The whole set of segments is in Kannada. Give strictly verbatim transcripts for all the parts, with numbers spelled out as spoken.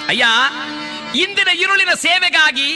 ಅಯ್ಯ, ಇಂದಿನ ഇരുಳಿನ ಸೇವೆಗಾಗಿ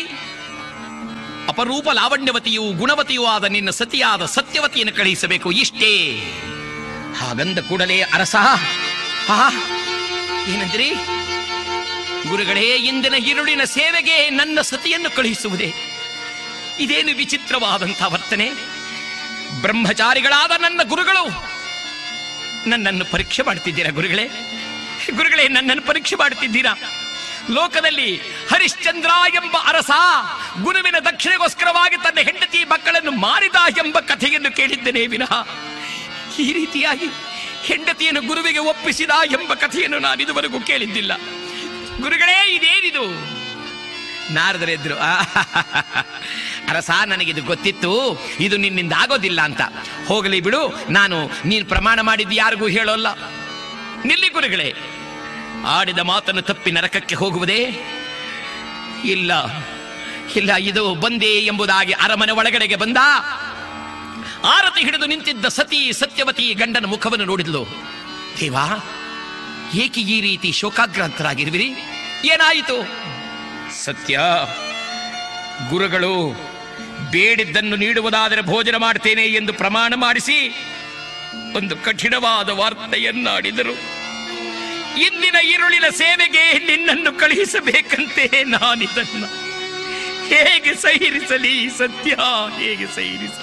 ಅಪರೂಪ ಲಾವಣ್ಯವತಿಯೂ ಗುಣವತಿಯೂ ಆದ ನಿನ್ನ ಸತಿಯಾದ ಸತ್ಯವತಿಯನ್ನು ಕಳುಹಿಸಬೇಕು, ಇಷ್ಟೇ. ಹಾಗಂದ ಕೂಡಲೇ ಅರಸ, ಹಾ ಏನಂದ್ರಿ ಗುರುಗಳೇ? ಇಂದಿನ ഇരുಳಿನ ಸೇವೆಗೆ ನನ್ನ ಸತಿಯನ್ನು ಕಳುಹಿಸುವುದೇ? ಇದೇನು ವಿಚಿತ್ರವಾದಂತಹ ವರ್ತನೆ! ಬ್ರಹ್ಮಚಾರಿಗಳಾದ ನನ್ನ ಗುರುಗಳು ನನ್ನನ್ನು ಪರೀಕ್ಷೆ ಮಾಡುತ್ತಿದ್ದೀರಾ ಗುರುಗಳೇ? ಗುರುಗಳೇ, ನನ್ನನ್ನು ಪರೀಕ್ಷೆ ಮಾಡುತ್ತಿದ್ದೀರಾ? ಲೋಕದಲ್ಲಿ ಹರಿಶ್ಚಂದ್ರ ಎಂಬ ಅರಸ ಗುರುವಿನ ದಕ್ಷಿಣೆಗೋಸ್ಕರವಾಗಿ ತನ್ನ ಹೆಂಡತಿ ಮಕ್ಕಳನ್ನು ಮಾರಿದ ಎಂಬ ಕಥೆಯನ್ನು ಕೇಳಿದ್ದೇನೆ ವಿನಃ ಈ ರೀತಿಯಾಗಿ ಹೆಂಡತಿಯನ್ನು ಗುರುವಿಗೆ ಒಪ್ಪಿಸಿದ ಎಂಬ ಕಥೆಯನ್ನು ನಾನು ಇದುವರೆಗೂ ಕೇಳಿದ್ದಿಲ್ಲ. ಗುರುಗಳೇ, ಇದೇನಿದು? ನಾರದರೆದ್ರು, ಅರಸ, ನನಗಿದು ಗೊತ್ತಿತ್ತು, ಇದು ನಿನ್ನಿಂದ ಆಗೋದಿಲ್ಲ ಅಂತ. ಹೋಗಲಿ ಬಿಡು, ನಾನು ನೀನು ಪ್ರಮಾಣ ಮಾಡಿದ್ದು ಯಾರಿಗೂ ಹೇಳೋಲ್ಲ. ನಿಲ್ಲಿ ಗುರುಗಳೇ, ಆಡಿದ ಮಾತನ್ನು ತಪ್ಪಿ ನರಕಕ್ಕೆ ಹೋಗುವುದೇ? ಇಲ್ಲ ಇಲ್ಲ, ಇದು ಬಂದೆ ಎಂಬುದಾಗಿ ಅರಮನೆ ಒಳಗಡೆಗೆ ಬಂದ. ಆರತಿ ಹಿಡಿದು ನಿಂತಿದ್ದ ಸತಿ ಸತ್ಯವತಿ ಗಂಡನ ಮುಖವನ್ನು ನೋಡಿದ್ಲು. ದೇವಾ, ಏಕೆ ಈ ರೀತಿ ಶೋಕಾಗ್ರಾಂತರಾಗಿರುವಿರಿ? ಏನಾಯಿತು? ಸತ್ಯ, ಗುರುಗಳು ಬೇಡಿದ್ದನ್ನು ನೀಡುವುದಾದರೆ ಭೋಜನ ಮಾಡ್ತೇನೆ ಎಂದು ಪ್ರಮಾಣ ಮಾಡಿಸಿ ಒಂದು ಕಠಿಣವಾದ ವಾರ್ತೆಯನ್ನಾಡಿದರು. ಇಂದಿನ ഇരുಳಿನ ಸೇವೆಗೆ ನಿನ್ನನ್ನು ಕಳುಹಿಸಬೇಕಂತೆ. ನಾನಿದನ್ನು ಹೇಗೆ ಸಹಿರಿಸಲಿ? ಸತ್ಯ, ಹೇಗೆ ಸಹಿರಿಸಲಿ?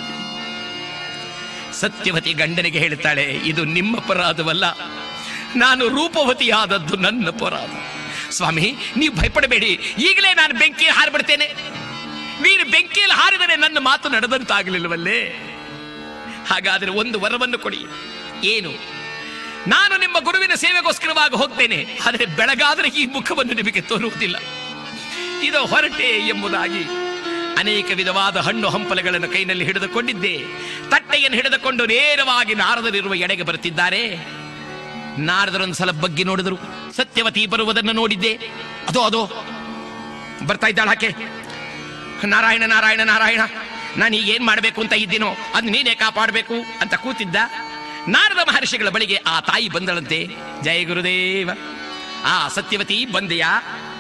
ಸತ್ಯವತಿ ಗಂಡನಿಗೆ ಹೇಳ್ತಾಳೆ, ಇದು ನಿಮ್ಮ ಅಪರಾಧವಲ್ಲ, ನಾನು ರೂಪವತಿಯಾದದ್ದು ನನ್ನ ಅಪರಾಧ. ಸ್ವಾಮಿ, ನೀವು ಭಯಪಡಬೇಡಿ, ಈಗಲೇ ನಾನು ಬೆಂಕಿ ಹಾರಿಬಿಡ್ತೇನೆ. ನೀನು ಬೆಂಕಿಯಲ್ಲಿ ಹಾರಿದರೆ ನನ್ನ ಮಾತು ನಡೆದಂತಾಗಲಿಲ್ಲವಲ್ಲೇ? ಹಾಗಾದರೆ ಒಂದು ವರವನ್ನು ಕೊಡಿ. ಏನು? ನಾನು ನಿಮ್ಮ ಗುರುವಿನ ಸೇವೆಗೋಸ್ಕರವಾಗಿ ಹೋಗ್ತೇನೆ, ಆದರೆ ಬೆಳಗಾದರೆ ಈ ಮುಖವನ್ನು ನಿಮಗೆ ತೋರುವುದಿಲ್ಲ. ಇದು ಹೊರಟೆ ಎಂಬುದಾಗಿ ಅನೇಕ ವಿಧವಾದ ಹಣ್ಣು ಹಂಪಲಗಳನ್ನು ಕೈನಲ್ಲಿ ಹಿಡಿದುಕೊಂಡಿದ್ದೆ. ತಟ್ಟೆಯನ್ನು ಹಿಡಿದುಕೊಂಡು ನೇರವಾಗಿ ನಾರದರಿರುವ ಎಡೆಗೆ ಬರುತ್ತಿದ್ದಾರೆ. ನಾರದರೊಂದು ಸಲ ಬಗ್ಗಿ ನೋಡಿದರು. ಸತ್ಯವತಿ ಬರುವುದನ್ನು ನೋಡಿದ್ದೆ. ಅದೋ ಅದೋ ಬರ್ತಾ ಇದ್ದಾಳ ಆಕೆ. ನಾರಾಯಣ ನಾರಾಯಣ ನಾರಾಯಣ, ನಾನು ಈಗೇನ್ ಮಾಡಬೇಕು ಅಂತ ಇದ್ದೀನೋ ಅದು ನೀನೇ ಕಾಪಾಡಬೇಕು ಅಂತ ಕೂತಿದ್ದ. ನಾರದ ಮಹರ್ಷಿಗಳ ಬಳಿಗೆ ಆ ತಾಯಿ ಬಂದಳಂತೆ. ಜಯ ಗುರುದೇವ. ಆ ಸತ್ಯವತಿ, ಬಂದೆಯಾ?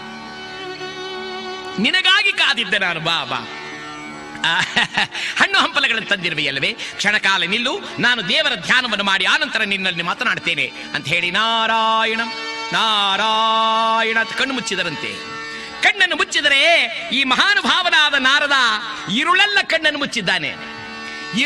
ನಿನಗಾಗಿ ಕಾದಿದ್ದೆ ನಾನು, ಬಾ ಬಾ. ಹಣ್ಣು ಹಂಪಲಗಳನ್ನು ತಂದಿರುವೆಯಲ್ಲವೇ? ಕ್ಷಣಕಾಲ ನಿಲ್ಲು, ನಾನು ದೇವರ ಧ್ಯಾನವನ್ನು ಮಾಡಿ ಆನಂತರ ನಿನ್ನಲ್ಲಿ ಮಾತನಾಡ್ತೇನೆ ಅಂತ ಹೇಳಿ ನಾರಾಯಣ ನಾರಾಯಣ ಅಂತ ಕಣ್ಣು ಮುಚ್ಚಿದರಂತೆ. ಕಣ್ಣನ್ನು ಮುಚ್ಚಿದರೆ ಈ ಮಹಾನುಭಾವನಾದ ನಾರದ ഇരുಳೆಲ್ಲ ಕಣ್ಣನ್ನು ಮುಚ್ಚಿದ್ದಾನೆ.